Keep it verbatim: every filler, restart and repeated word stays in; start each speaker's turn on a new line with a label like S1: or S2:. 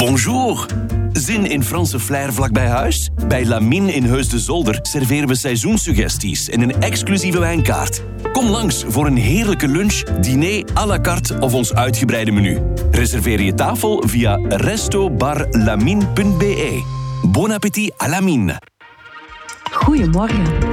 S1: Bonjour. Zin in Franse flair vlak bij huis? Bij Lamine in Heus de Zolder serveren we seizoenssuggesties en een exclusieve wijnkaart. Kom langs voor een heerlijke lunch, diner à la carte of ons uitgebreide menu. Reserveer je tafel via resto bar lamine punt be. Bon appétit à Lamine.
S2: Goedemorgen.